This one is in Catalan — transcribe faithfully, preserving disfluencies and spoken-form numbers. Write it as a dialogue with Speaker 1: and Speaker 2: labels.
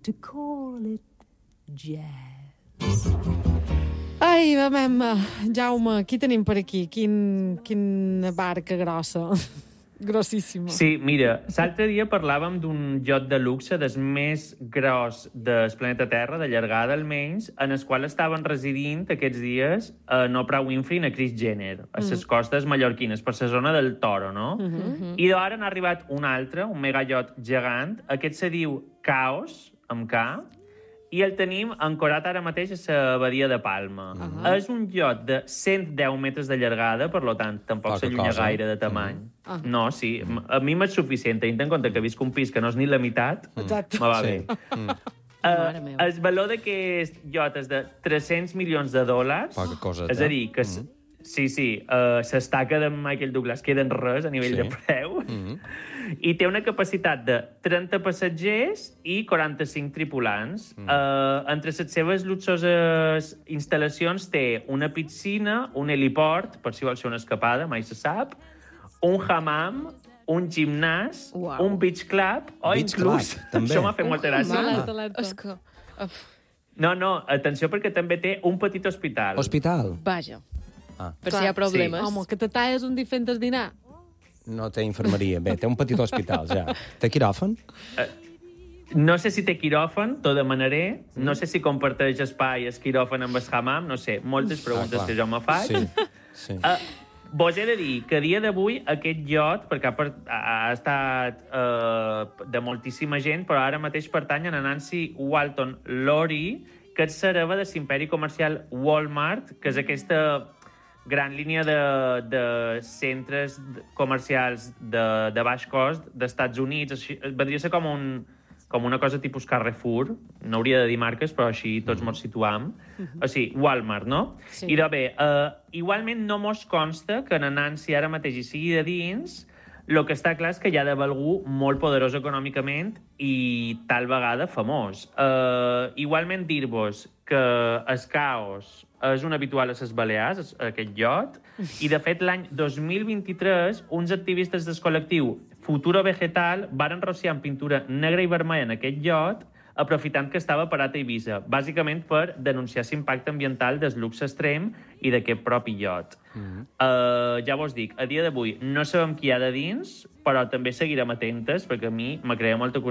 Speaker 1: to call it jazz.
Speaker 2: Ai, mamem, Jaume, qui tenim per aquí? Quin, quina barca grossa. Grossíssima.
Speaker 3: Sí, mira, l'altre dia parlàvem d'un yacht de luxe des més gros del planeta Terra, de llargada almenys, en el qual estaven residint aquests dies a Oprah Winfrey i a Kris Jenner, a les mm. costes mallorquines, per la zona del Toro, no? Mm -hmm. I d'ara n'ha arribat un altre, un megayot gegant. Aquest se diu Chaos, amb K, i el tenim ancorat ara mateix a la badia de Palma. Uh -huh. És un yacht de cent deu metres de llargada, per tant, tampoc s'allunya gaire de tamany. Uh -huh. No, sí, a mi m'és suficient. Tenint en compte que visc un pis que no és ni la meitat,
Speaker 2: Exacte.
Speaker 3: me va
Speaker 4: Sí.
Speaker 3: bé. Mm. Uh, el valor d'aquest yacht és de tres-cents milions de dòlars.
Speaker 4: Poca coseta.
Speaker 3: És a dir, que... Mm. Sí, sí, uh, s'estaca de Michael Douglas, queda en res a nivell
Speaker 4: Sí.
Speaker 3: de preu.
Speaker 4: Mm.
Speaker 3: I té una capacitat de trenta passatgers i quaranta-cinc tripulants. Mm. Uh, entre les seves luxoses instal·lacions té una piscina, un heliport, per si vols fer una escapada, mai se sap, un hammam, un gimnàs,
Speaker 5: Uau.
Speaker 3: un beach club, o
Speaker 4: Beach
Speaker 3: inclús...
Speaker 4: club, també.
Speaker 3: Això m'ha fet molta gràcia.
Speaker 2: Alerta, alerta.
Speaker 5: És que... Uf,
Speaker 3: No, no, atenció, perquè també té un petit hospital.
Speaker 4: Hospital.
Speaker 5: vaja,
Speaker 4: Ah.
Speaker 5: per si hi ha problemes.
Speaker 2: Sí. Home, que te talles un dia fent el dinar.
Speaker 4: No té infermeria. Bé, té un petit hospital, ja. Té quiròfan?
Speaker 3: No sé si té quiròfan, t'ho demanaré. No sé si comparteix espai el quiròfan amb el hammam. No sé, moltes preguntes
Speaker 4: Ah, clar.
Speaker 3: que jo me faig.
Speaker 4: Sí, sí.
Speaker 3: Uh, vos he de dir que a dia d'avui aquest yacht, perquè ha, per, ha estat uh, de moltíssima gent, però ara mateix pertany a Nancy Walton Lowry, que és l'hereva de l'imperi comercial Walmart, que és aquesta gran línia de, de centres comercials de, de baix cost d'Estats Units. Així, vendria a ser com, un, com una cosa tipus Carrefour. No hauria de dir marques, però així tots mos situam. O sigui, Walmart, no?
Speaker 2: Sí.
Speaker 3: I de bé, uh, igualment no mos consta que na Nancy ara mateix hi sigui de dins. El que està clar és que hi ha d'haver algú molt poderós econòmicament i tal vegada famós. Uh, igualment dir-vos que el Caos és un habitual a les Balears, aquest yacht, i de fet l'any dos mil vint-i-tres uns activistes del col·lectiu Futuro Vegetal varen rociar amb pintura negra i vermella en aquest yacht, aprofitant que estava parat a Eivissa, bàsicament per denunciar l'impacte ambiental del luxe extrem i d'aquest propi yacht. Mm -hmm. uh, ja vos dic, a dia d'avui no sabem qui hi ha de dins, però també seguirem atentes, perquè a mi me crea molta curiositat